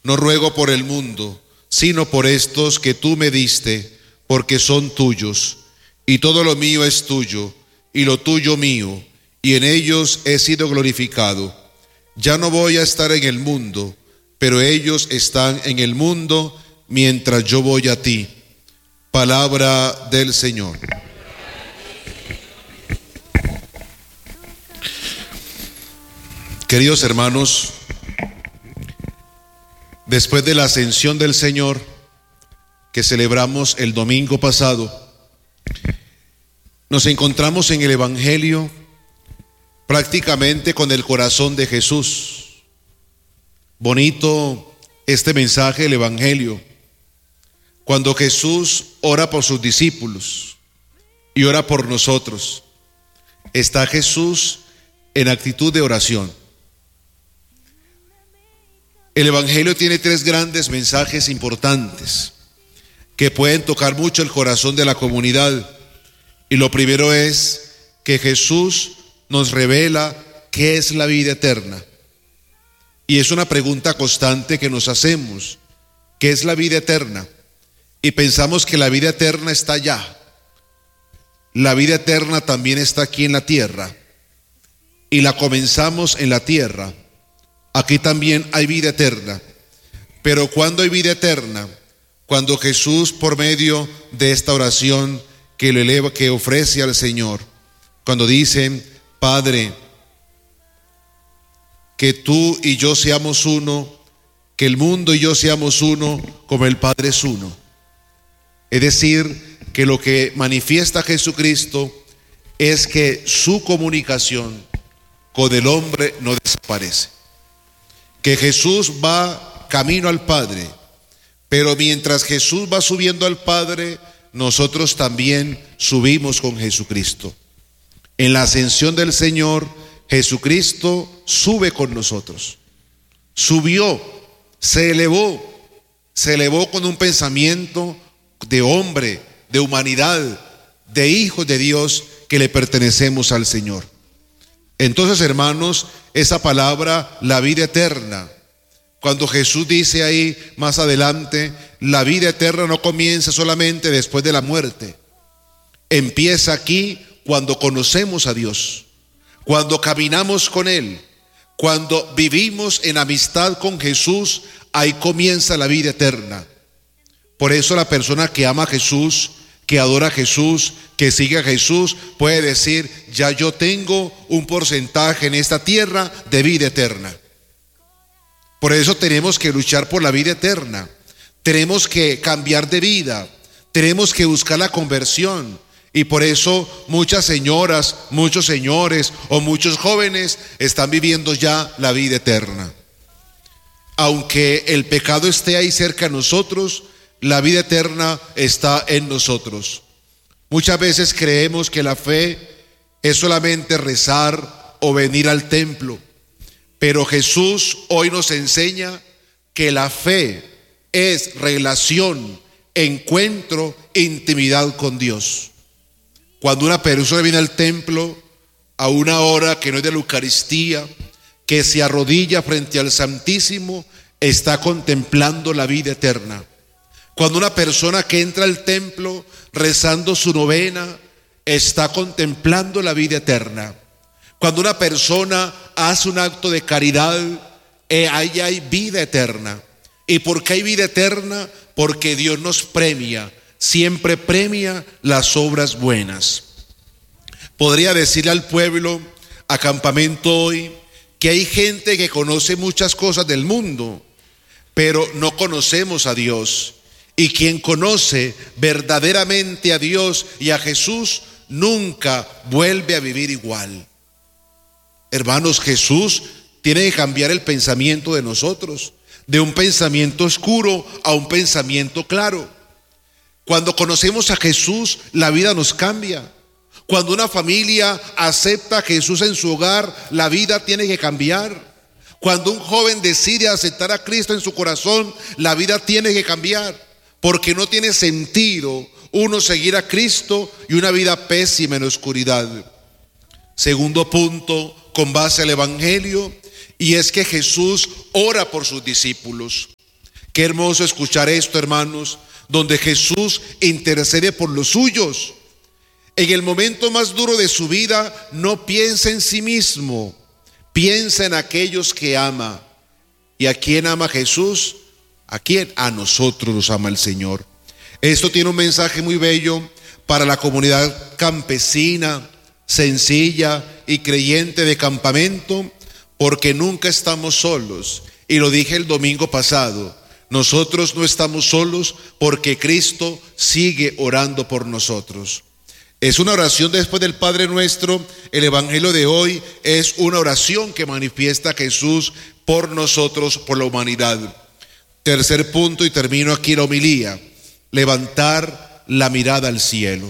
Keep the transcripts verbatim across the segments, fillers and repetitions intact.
no ruego por el mundo, sino por estos que tú me diste, porque son tuyos, y todo lo mío es tuyo, y lo tuyo mío, y en ellos he sido glorificado. Ya no voy a estar en el mundo, pero ellos están en el mundo mientras yo voy a ti. Palabra del Señor. Queridos hermanos, después de la ascensión del Señor que celebramos el domingo pasado, nos encontramos en el Evangelio prácticamente con el corazón de Jesús. Bonito este mensaje del Evangelio, cuando Jesús ora por sus discípulos y ora por nosotros. Está Jesús en actitud de oración. El Evangelio tiene tres grandes mensajes importantes que pueden tocar mucho el corazón de la comunidad. Y lo primero es que Jesús nos revela qué es la vida eterna. Y es una pregunta constante que nos hacemos: ¿qué es la vida eterna? Y pensamos que la vida eterna está allá. La vida eterna también está aquí en la tierra, y la comenzamos en la tierra. Aquí también hay vida eterna. Pero ¿cuándo hay vida eterna? Cuando Jesús, por medio de esta oración que le eleva, que ofrece al Señor, cuando dice: Padre, que tú y yo seamos uno, que el mundo y yo seamos uno, como el Padre es uno. Es decir, que lo que manifiesta Jesucristo es que su comunicación con el hombre no desaparece. Que Jesús va camino al Padre, pero mientras Jesús va subiendo al Padre, nosotros también subimos con Jesucristo. En la ascensión del Señor, Jesucristo sube con nosotros. Subió, se elevó, se elevó con un pensamiento de hombre, de humanidad, de hijos de Dios que le pertenecemos al Señor. Entonces, hermanos, esa palabra, la vida eterna, cuando Jesús dice ahí más adelante, la vida eterna no comienza solamente después de la muerte. Empieza aquí cuando conocemos a Dios, cuando caminamos con Él, cuando vivimos en amistad con Jesús, ahí comienza la vida eterna. Por eso la persona que ama a Jesús, que adora a Jesús, que sigue a Jesús, puede decir: ya yo tengo un porcentaje en esta tierra de vida eterna. Por eso tenemos que luchar por la vida eterna. Tenemos que cambiar de vida. Tenemos que buscar la conversión. Y por eso muchas señoras, muchos señores o muchos jóvenes están viviendo ya la vida eterna. Aunque el pecado esté ahí cerca de nosotros, la vida eterna está en nosotros. Muchas veces creemos que la fe es solamente rezar o venir al templo, pero Jesús hoy nos enseña que la fe es relación, encuentro, intimidad con Dios. Cuando una persona viene al templo a una hora que no es de la Eucaristía, que se arrodilla frente al Santísimo, está contemplando la vida eterna. Cuando una persona que entra al templo rezando su novena, está contemplando la vida eterna. Cuando una persona hace un acto de caridad, eh, ahí hay vida eterna. ¿Y por qué hay vida eterna? Porque Dios nos premia, siempre premia las obras buenas. Podría decirle al pueblo, a Campamento hoy, que hay gente que conoce muchas cosas del mundo, pero no conocemos a Dios. Y quien conoce verdaderamente a Dios y a Jesús nunca vuelve a vivir igual. Hermanos, Jesús tiene que cambiar el pensamiento de nosotros, de un pensamiento oscuro a un pensamiento claro. Cuando conocemos a Jesús, la vida nos cambia. Cuando una familia acepta a Jesús en su hogar, la vida tiene que cambiar. Cuando un joven decide aceptar a Cristo en su corazón, la vida tiene que cambiar. Porque no tiene sentido uno seguir a Cristo y una vida pésima en la oscuridad. Segundo punto, con base al Evangelio, y es que Jesús ora por sus discípulos. Qué hermoso escuchar esto, hermanos, donde Jesús intercede por los suyos. En el momento más duro de su vida, no piensa en sí mismo, piensa en aquellos que ama. ¿Y a quién ama Jesús? ¿A quién? A nosotros nos ama el Señor. Esto tiene un mensaje muy bello para la comunidad campesina, sencilla y creyente de Campamento, porque nunca estamos solos. Y lo dije el domingo pasado, nosotros no estamos solos porque Cristo sigue orando por nosotros. Es una oración después del Padre Nuestro. El Evangelio de hoy es una oración que manifiesta a Jesús por nosotros, por la humanidad. Tercer punto, y termino aquí la homilía: levantar la mirada al cielo.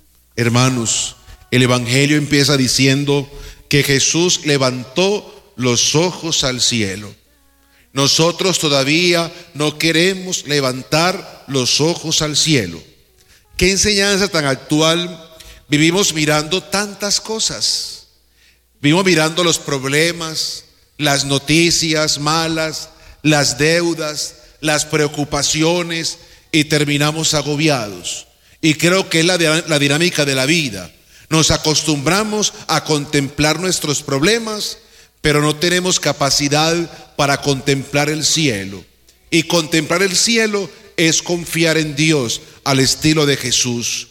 Hermanos, el Evangelio empieza diciendo que Jesús levantó los ojos al cielo. Nosotros todavía no queremos levantar los ojos al cielo. Qué enseñanza tan actual. Vivimos mirando tantas cosas. Vivimos mirando los problemas, las noticias malas, las deudas, las preocupaciones, y terminamos agobiados. Y creo que es la, la dinámica de la vida. Nos acostumbramos a contemplar nuestros problemas, pero no tenemos capacidad para contemplar el cielo. Y contemplar el cielo es confiar en Dios al estilo de Jesús.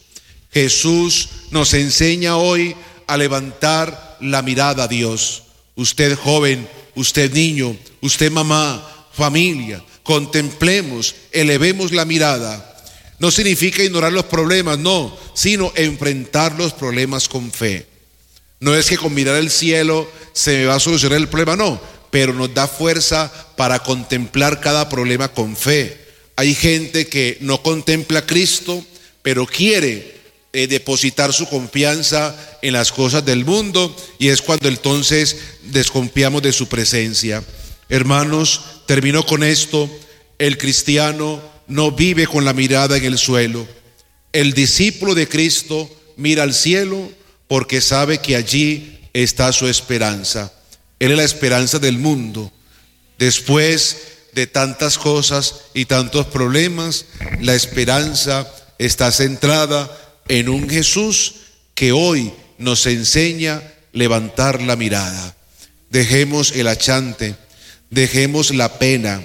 Jesús nos enseña hoy a levantar la mirada a Dios. Usted joven, usted niño, usted mamá, familia, contemplemos, elevemos la mirada. No significa ignorar los problemas, no, sino enfrentar los problemas con fe. No es que con mirar el cielo se me va a solucionar el problema, no, pero nos da fuerza para contemplar cada problema con fe. Hay gente que no contempla a Cristo, pero quiere eh, depositar su confianza en las cosas del mundo, y es cuando entonces desconfiamos de su presencia. Hermanos, termino con esto: el cristiano no vive con la mirada en el suelo. El discípulo de Cristo mira al cielo porque sabe que allí está su esperanza. Él es la esperanza del mundo. Después de tantas cosas y tantos problemas, la esperanza está centrada en un Jesús que hoy nos enseña a levantar la mirada. Dejemos el achante, dejemos la pena,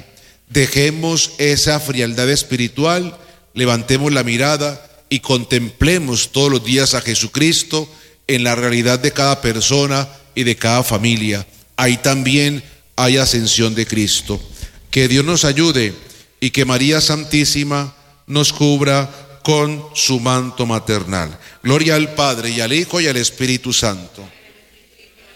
dejemos esa frialdad espiritual, levantemos la mirada y contemplemos todos los días a Jesucristo en la realidad de cada persona y de cada familia. Ahí también hay ascensión de Cristo. Que Dios nos ayude y que María Santísima nos cubra con su manto maternal. Gloria al Padre, y al Hijo, y al Espíritu Santo.